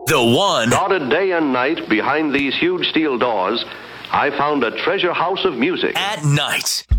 The one. Guarded day and night behind these huge steel doors, I found a treasure house of music. At night.